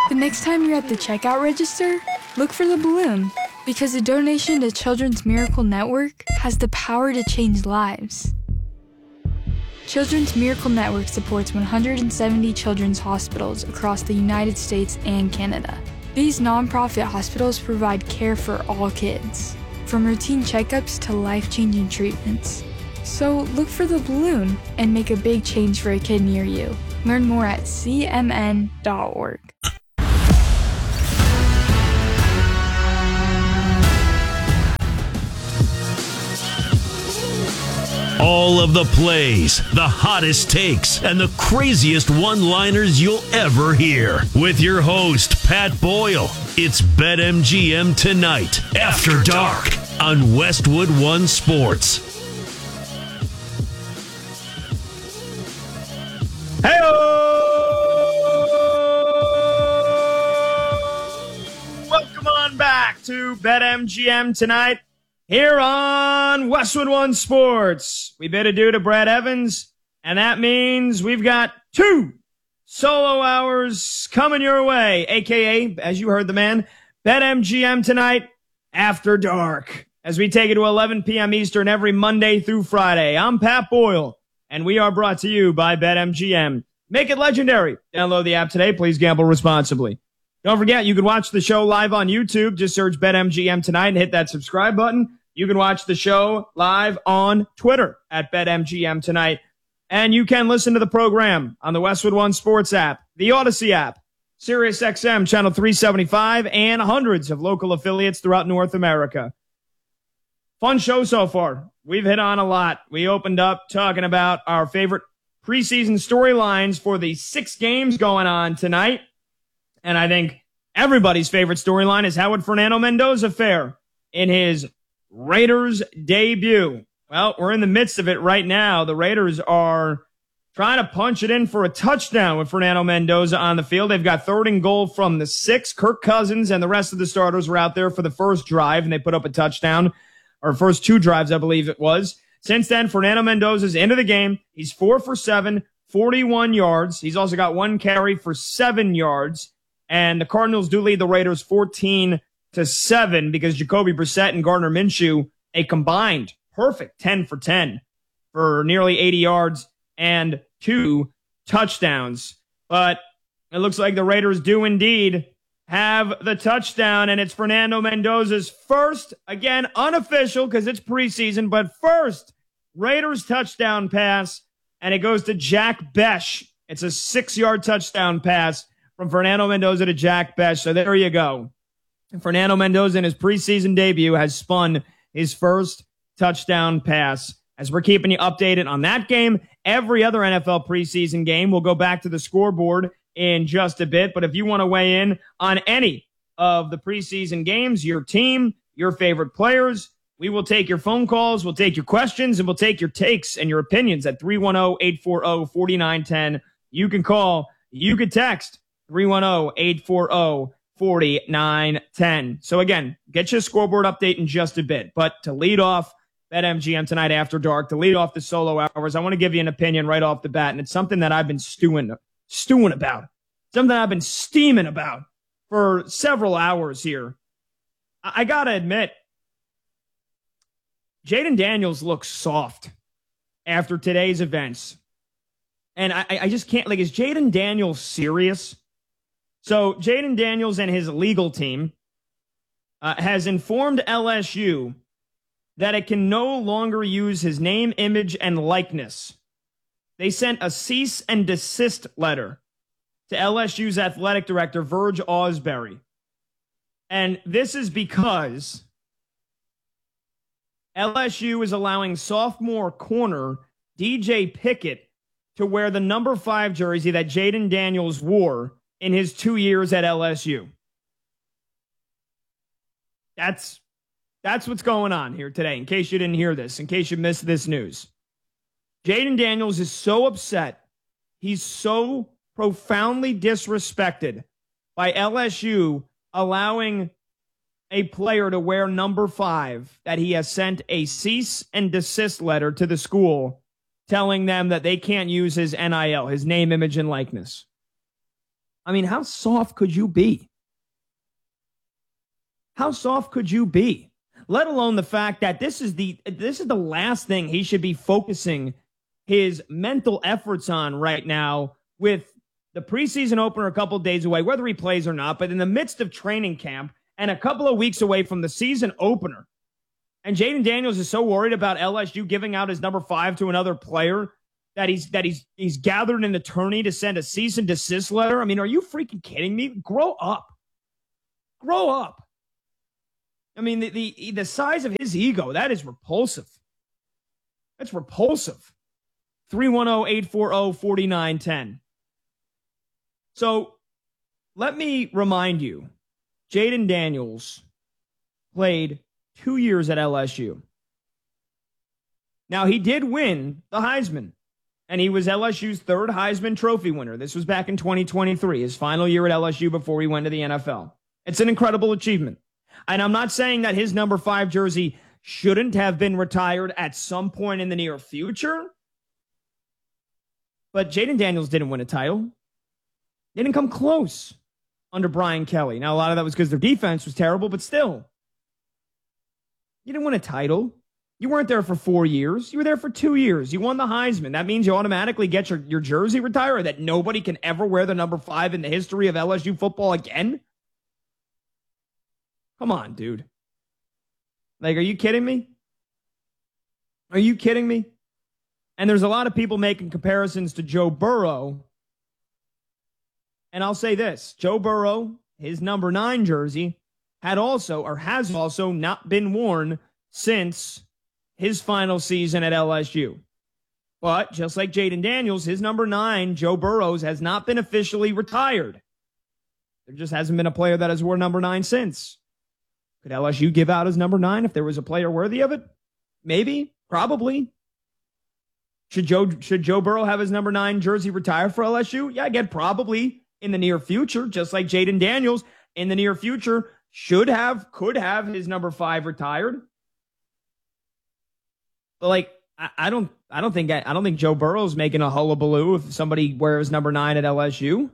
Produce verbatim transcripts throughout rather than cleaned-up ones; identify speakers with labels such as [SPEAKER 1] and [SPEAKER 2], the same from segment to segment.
[SPEAKER 1] The next time you're at the checkout register, look for the balloon, because a donation to Children's Miracle Network has the power to change lives. Children's Miracle Network supports one hundred seventy children's hospitals across the United States and Canada. These nonprofit hospitals provide care for all kids, from routine checkups to life-changing treatments. So look for the balloon and make a big change for a kid near you. Learn more at C M N dot org.
[SPEAKER 2] All of the plays, the hottest takes, and the craziest one-liners you'll ever hear. With your host, Pat Boyle. It's BetMGM Tonight, After Dark, on Westwood One Sports.
[SPEAKER 3] Hey-oh! Welcome on back to BetMGM Tonight, here on Westwood One Sports. We bid adieu to Brad Evans, and that means we've got two solo hours coming your way, a k a, as you heard the man, BetMGM Tonight After Dark, as we take it to eleven p.m. Eastern every Monday through Friday. I'm Pat Boyle, and we are brought to you by BetMGM. Make it legendary. Download the app today. Please gamble responsibly. Don't forget, you can watch the show live on YouTube. Just search BetMGM Tonight and hit that subscribe button. You can watch the show live on Twitter at BetMGM Tonight. And you can listen to the program on the Westwood One Sports app, the Odyssey app, SiriusXM Channel three seventy-five, and hundreds of local affiliates throughout North America. Fun show so far. We've hit on a lot. We opened up talking about our favorite preseason storylines for the six games going on tonight. And I think everybody's favorite storyline is how would Fernando Mendoza fare in his Raiders debut. Well, we're in the midst of it right now. The Raiders are trying to punch it in for a touchdown with Fernando Mendoza on the field. They've got third and goal from the six. Kirk Cousins and the rest of the starters were out there for the first drive, and they put up a touchdown, or first two drives, I believe it was. Since then, Fernando Mendoza's into the game. He's four for seven, forty-one yards. He's also got one carry for seven yards. And the Cardinals do lead the Raiders fourteen to seven because Jacoby Brissett and Gardner Minshew, a combined perfect ten for ten for nearly eighty yards and two touchdowns. But it looks like the Raiders do indeed have the touchdown, and it's Fernando Mendoza's first, again, unofficial because it's preseason, but first Raiders touchdown pass, and it goes to Jack Bech. It's a six-yard touchdown pass from Fernando Mendoza to Jack Bech. So there you go. Fernando Mendoza in his preseason debut has spun his first touchdown pass. As we're keeping you updated on that game, every other N F L preseason game, we'll go back to the scoreboard in just a bit. But if you want to weigh in on any of the preseason games, your team, your favorite players, we will take your phone calls, we'll take your questions, and we'll take your takes and your opinions at three one zero, eight four zero, four nine one zero. You can call, you can text three one zero, eight four zero, four nine one zero. So again, get your scoreboard update in just a bit. But to lead off BetMGM Tonight After Dark, to lead off the solo hours, I want to give you an opinion right off the bat, and it's something that I've been stewing, stewing about, something I've been steaming about for several hours here. I, I got to admit, Jayden Daniels looks soft after today's events. And I, I just can't, like, is Jayden Daniels serious? So Jayden Daniels and his legal team uh, has informed L S U that it can no longer use his name, image, and likeness. They sent a cease and desist letter to L S U's athletic director, Verge Ausberry. And this is because L S U is allowing sophomore corner D J Pickett to wear the number five jersey that Jayden Daniels wore in his two years at L S U. That's, that's what's going on here today, in case you didn't hear this, in case you missed this news. Jayden Daniels is so upset. He's so profoundly disrespected by L S U allowing a player to wear number five that he has sent a cease and desist letter to the school telling them that they can't use his N I L, his name, image, and likeness. I mean, how soft could you be? How soft could you be? Let alone the fact that this is the this is the last thing he should be focusing his mental efforts on right now, with the preseason opener a couple days away, whether he plays or not, but in the midst of training camp and a couple of weeks away from the season opener. And Jayden Daniels is so worried about L S U giving out his number five to another player that he's that he's he's gathered an attorney to send a cease and desist letter. I mean, are you freaking kidding me? Grow up. Grow up. I mean, the, the, the size of his ego, that is repulsive. That's repulsive. three one zero, eight four zero, four nine one zero. So let me remind you, Jayden Daniels played two years at L S U. Now, he did win the Heisman, and he was L S U's third Heisman Trophy winner. This was back in twenty twenty-three, his final year at L S U before he went to the N F L. It's an incredible achievement. And I'm not saying that his number five jersey shouldn't have been retired at some point in the near future. But Jayden Daniels didn't win a title. They didn't come close under Brian Kelly. Now, a lot of that was because their defense was terrible, but still. You didn't win a title. You weren't there for four years. You were there for two years. You won the Heisman. That means you automatically get your, your jersey retired, that nobody can ever wear the number five in the history of L S U football again? Come on, dude. Like, are you kidding me? Are you kidding me? And there's a lot of people making comparisons to Joe Burrow. And I'll say this. Joe Burrow, his number nine jersey, had also, or has also, not been worn since his final season at L S U. But just like Jayden Daniels, his number nine, Joe Burrow's, has not been officially retired. There just hasn't been a player that has worn number nine since. Could L S U give out his number nine if there was a player worthy of it? Maybe. Probably. Should Joe should Joe Burrow have his number nine jersey retire for L S U? Yeah, again, probably in the near future, just like Jayden Daniels in the near future should have, could have his number five retired. But like, I, I don't, I don't think, I don't think Joe Burrow's making a hullabaloo if somebody wears number nine at L S U.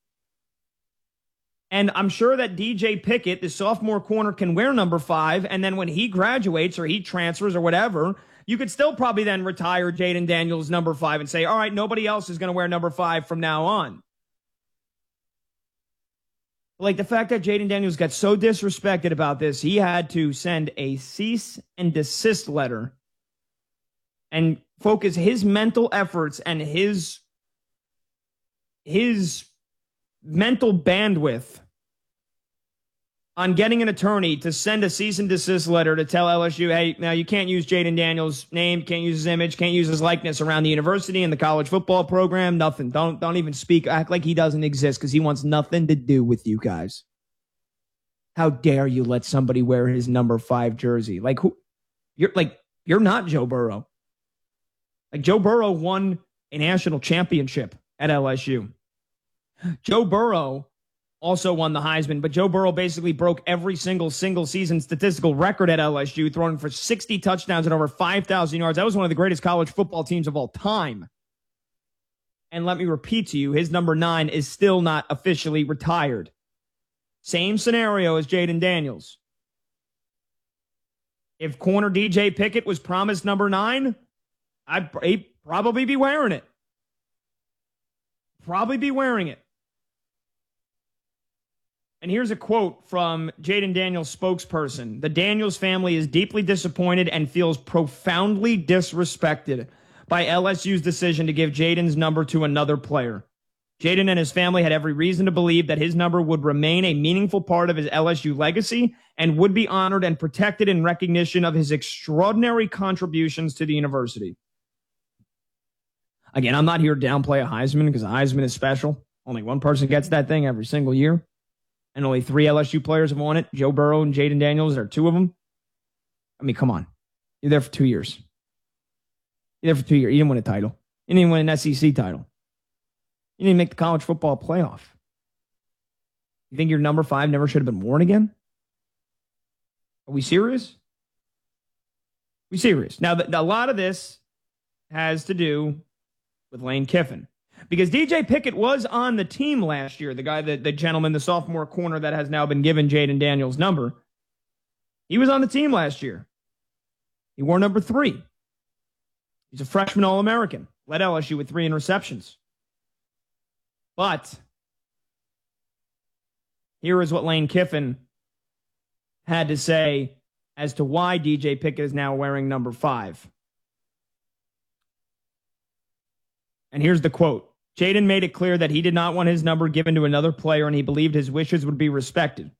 [SPEAKER 3] And I'm sure that D J Pickett, the sophomore corner, can wear number five. And then when he graduates or he transfers or whatever, you could still probably then retire Jayden Daniels number five and say, all right, nobody else is going to wear number five from now on. Like, the fact that Jayden Daniels got so disrespected about this, he had to send a cease and desist letter and focus his mental efforts and his, his mental bandwidth on getting an attorney to send a cease and desist letter to tell L S U, hey, now you can't use Jayden Daniels' name, can't use his image, can't use his likeness around the university and the college football program, nothing. Don't don't even speak, act like he doesn't exist because he wants nothing to do with you guys. How dare you let somebody wear his number five jersey? Like, who? You're like, you're not Joe Burrow. Like, Joe Burrow won a national championship at L S U. Joe Burrow also won the Heisman, but Joe Burrow basically broke every single single season statistical record at L S U, throwing for sixty touchdowns and over five thousand yards. That was one of the greatest college football teams of all time. And let me repeat to you, his number nine is still not officially retired. Same scenario as Jayden Daniels. If corner D J Pickett was promised number nine, I'd he'd probably be wearing it. Probably be wearing it. And here's a quote from Jayden Daniels' spokesperson. The Daniels family is deeply disappointed and feels profoundly disrespected by L S U's decision to give Jayden's number to another player. Jayden and his family had every reason to believe that his number would remain a meaningful part of his L S U legacy and would be honored and protected in recognition of his extraordinary contributions to the university. Again, I'm not here to downplay a Heisman because a Heisman is special. Only one person gets that thing every single year. And only three L S U players have won it. Joe Burrow and Jayden Daniels are two of them. I mean, come on. You're there for two years. You're there for two years. You didn't win a title. You didn't even win an S E C title. You didn't make the college football playoff. You think your number five never should have been worn again? Are we serious? Are we serious? Now, a lot of this has to do with Lane Kiffin. Because D J Pickett was on the team last year, the guy, that the gentleman, the sophomore corner that has now been given Jaden Daniels' number. He was on the team last year. He wore number three. He's a freshman All-American. Led L S U with three interceptions. But here is what Lane Kiffin had to say as to why D J Pickett is now wearing number five. And here's the quote. Jaden made it clear that he did not want his number given to another player and he believed his wishes would be respected.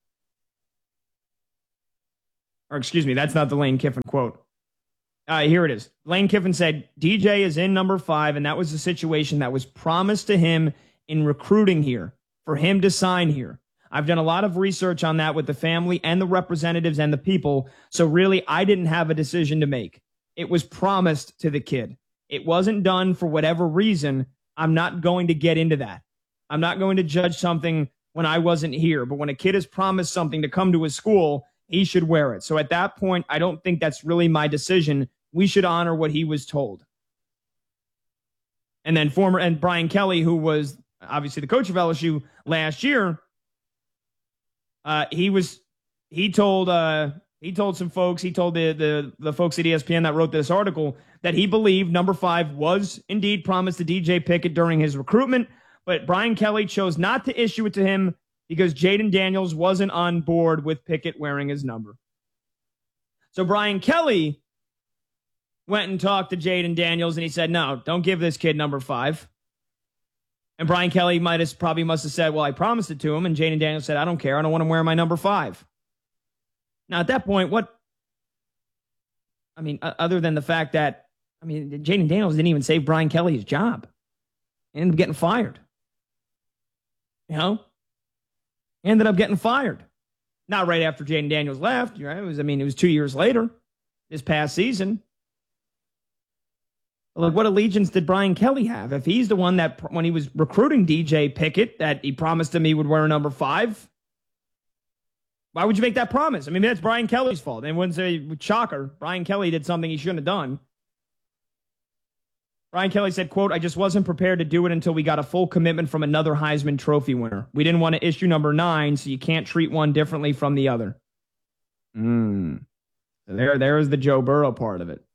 [SPEAKER 3] Or excuse me, that's not the Lane Kiffin quote. Uh, here it is. Lane Kiffin said, D J is in number five, and that was the situation that was promised to him in recruiting here, for him to sign here. I've done a lot of research on that with the family and the representatives and the people, so really I didn't have a decision to make. It was promised to the kid. It wasn't done for whatever reason. I'm not going to get into that. I'm not going to judge something when I wasn't here, but when a kid is promised something to come to his school, he should wear it. So at that point, I don't think that's really my decision. We should honor what he was told. And then former, and Brian Kelly, who was obviously the coach of L S U last year, uh, he was, he told, uh, he told some folks, he told the, the, the folks at E S P N that wrote this article that he believed number five was indeed promised to D J Pickett during his recruitment, but Brian Kelly chose not to issue it to him because Jaden Daniels wasn't on board with Pickett wearing his number. So Brian Kelly went and talked to Jaden Daniels and he said, no, don't give this kid number five. And Brian Kelly might have probably must have said, well, I promised it to him. And Jaden Daniels said, I don't care. I don't want him wearing my number five. Now, at that point, what, I mean, other than the fact that, I mean, Jaden Daniels didn't even save Brian Kelly his job. He ended up getting fired. You know? He ended up getting fired. Not right after Jaden Daniels left. Right? It was, I mean, it was two years later, this past season. Like, what allegiance did Brian Kelly have? If he's the one that, when he was recruiting D J Pickett, that he promised him he would wear a number five, why would you make that promise? I mean, that's Brian Kelly's fault. And wouldn't say, shocker, Brian Kelly did something he shouldn't have done. Brian Kelly said, quote, I just wasn't prepared to do it until we got a full commitment from another Heisman Trophy winner. We didn't want to issue number nine, so you can't treat one differently from the other. Mm. So there, there's the Joe Burrow part of it.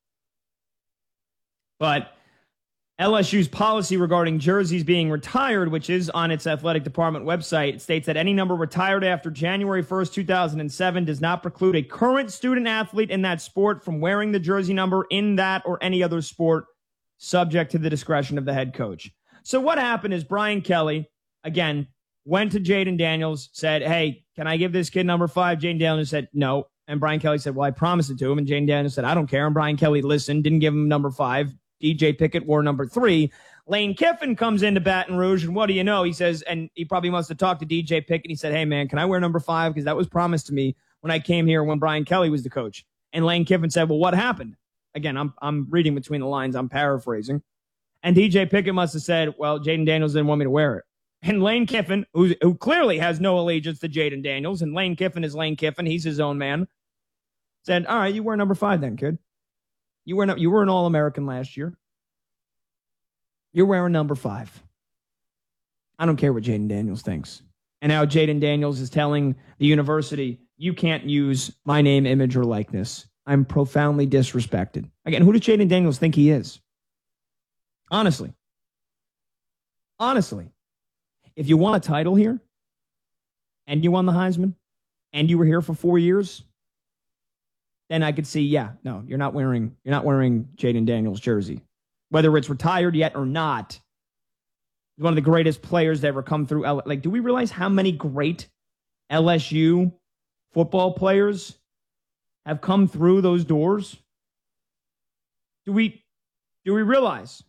[SPEAKER 3] But L S U's policy regarding jerseys being retired, which is on its athletic department website, states that any number retired after January first, two thousand seven does not preclude a current student athlete in that sport from wearing the jersey number in that or any other sport, subject to the discretion of the head coach. So what happened is Brian Kelly, again, went to Jaden Daniels, said, hey, can I give this kid number five? Jaden Daniels said, no. And Brian Kelly said, well, I promised it to him. And Jaden Daniels said, I don't care. And Brian Kelly listened, didn't give him number five. D J Pickett wore number three. Lane Kiffin comes into Baton Rouge, and what do you know? He says, and he probably must have talked to D J Pickett. He said, hey, man, can I wear number five? Because that was promised to me when I came here when Brian Kelly was the coach. And Lane Kiffin said, well, what happened? Again, I'm I'm reading between the lines. I'm paraphrasing. And D J Pickett must have said, well, Jaden Daniels didn't want me to wear it. And Lane Kiffin, who, who clearly has no allegiance to Jaden Daniels, and Lane Kiffin is Lane Kiffin, he's his own man, said, all right, you wear number five then, kid. You were, you were an All-American last year. You're wearing number five. I don't care what Jaden Daniels thinks. And now Jaden Daniels is telling the university, you can't use my name, image, or likeness. I'm profoundly disrespected. Again, who does Jaden Daniels think he is? Honestly. Honestly. If you won a title here, and you won the Heisman, and you were here for four years, then I could see, yeah, no, you're not wearing, you're not wearing Jaden Daniels' jersey. Whether it's retired yet or not, he's one of the greatest players to ever come through. L- like, do we realize how many great L S U football players have come through those doors? Do we, do we realize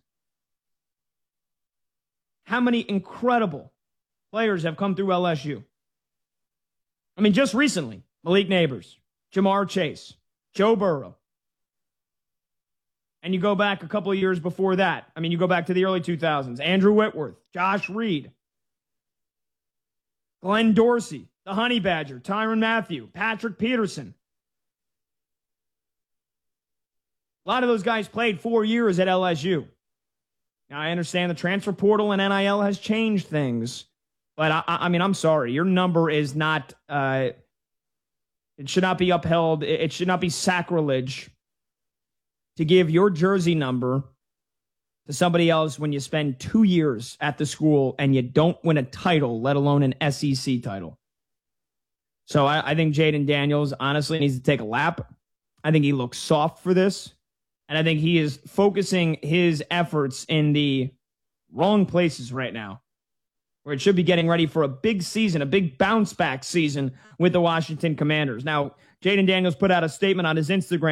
[SPEAKER 3] how many incredible players have come through L S U? I mean, just recently, Malik Neighbors, Jamar Chase, Joe Burrow. And you go back a couple of years before that. I mean, you go back to the early two thousands. Andrew Whitworth, Josh Reed, Glenn Dorsey, the Honey Badger, Tyrann Mathieu, Patrick Peterson. A lot of those guys played four years at L S U. I understand the transfer portal and N I L has changed things. But, I, I mean, I'm sorry. Your number is not, uh, it should not be upheld. It should not be sacrilege to give your jersey number to somebody else when you spend two years at the school and you don't win a title, let alone an S E C title. So I, I think Jayden Daniels honestly needs to take a lap. I think he looks soft for this. And I think he is focusing his efforts in the wrong places right now, where it should be getting ready for a big season, a big bounce back season with the Washington Commanders. Now, Jayden Daniels put out a statement on his Instagram